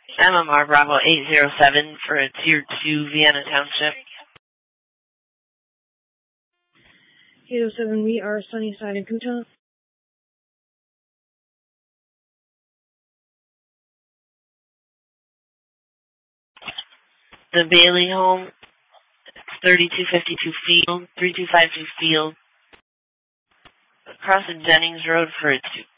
MMR Bravo 807 for a Tier 2 Vienna Township. 807, we are Sunnyside and Kuta. The Bailey home, 3252 Field, 3252 Field. Across the Jennings Road for a